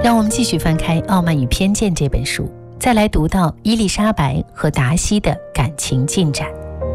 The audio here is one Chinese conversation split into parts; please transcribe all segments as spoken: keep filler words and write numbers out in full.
让我们继续翻开《傲慢与偏见》这本书，再来读到伊丽莎白和达西的感情进展。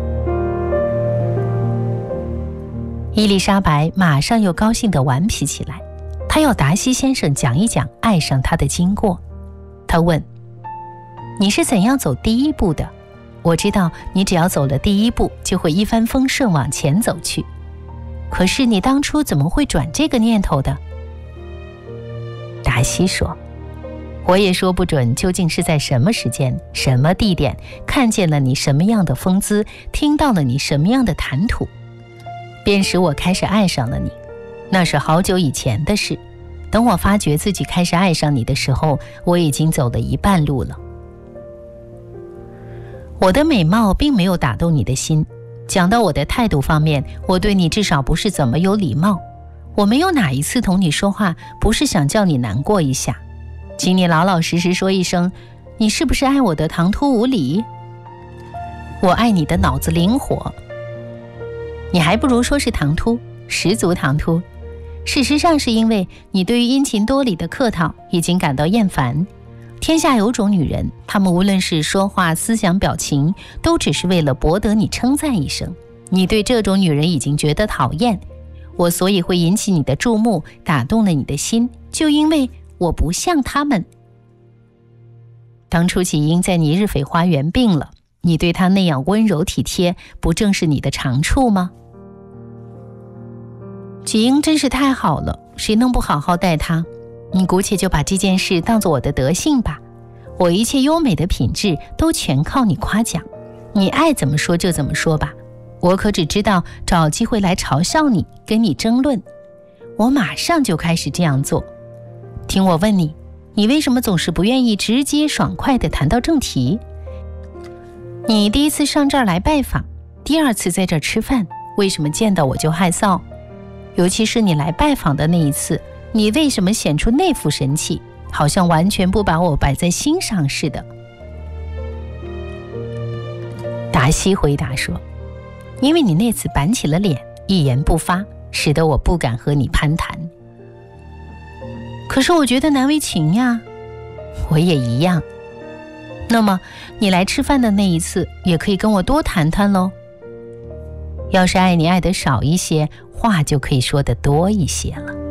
伊丽莎白马上又高兴地顽皮起来，她要达西先生讲一讲爱上她的经过。她问：你是怎样走第一步的？我知道你只要走了第一步，就会一帆风顺往前走去。可是你当初怎么会转这个念头的？达西说：我也说不准究竟是在什么时间、什么地点，看见了你什么样的风姿，听到了你什么样的谈吐，便使我开始爱上了你。那是好久以前的事，等我发觉自己开始爱上你的时候，我已经走了一半路了。我的美貌并没有打动你的心，讲到我的态度方面，我对你至少不是怎么有礼貌。我没有哪一次同你说话不是想叫你难过一下。请你老老实实说一声，你是不是爱我的唐突无礼？我爱你的脑子灵活。你还不如说是唐突，十足唐突。事实上是因为你对于殷勤多礼的客套已经感到厌烦。天下有种女人，她们无论是说话、思想、表情，都只是为了博得你称赞一声。你对这种女人已经觉得讨厌。我所以会引起你的注目，打动了你的心，就因为我不像他们。当初启英在你日斐花园病了，你对他那样温柔体贴，不正是你的长处吗？启英真是太好了，谁能不好好待他？你姑且就把这件事当作我的德性吧，我一切优美的品质都全靠你夸奖，你爱怎么说就怎么说吧。我可只知道找机会来嘲笑你，跟你争论，我马上就开始这样做。听我问你，你为什么总是不愿意直接爽快地谈到正题？你第一次上这儿来拜访，第二次在这儿吃饭，为什么见到我就害臊？尤其是你来拜访的那一次，你为什么显出那副神气，好像完全不把我摆在心上似的？达西回答说：因为你那次板起了脸，一言不发，使得我不敢和你攀谈。可是我觉得难为情呀。我也一样。那么你来吃饭的那一次，也可以跟我多谈谈喽。要是爱你爱得少一些，话就可以说得多一些了。